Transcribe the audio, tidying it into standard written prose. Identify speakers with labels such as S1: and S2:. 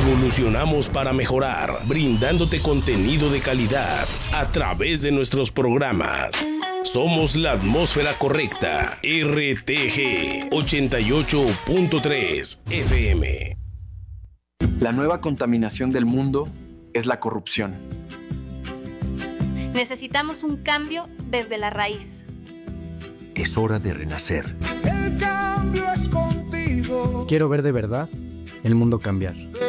S1: Evolucionamos para mejorar, brindándote contenido de calidad a través de nuestros programas. Somos la atmósfera correcta. RTG 88.3 FM.
S2: La nueva contaminación del mundo es la corrupción.
S3: Necesitamos un cambio desde la raíz.
S4: Es hora de renacer.
S5: El cambio es contigo.
S6: Quiero ver de verdad el mundo cambiar.